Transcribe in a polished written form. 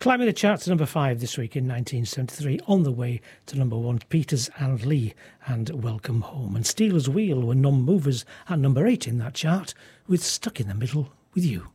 Climbing the chart to number 5 this week in 1973, on the way to number 1, Peters and Lee and Welcome Home. And Steelers Wheel were non-movers at number 8 in that chart, with Stuck in the Middle with You.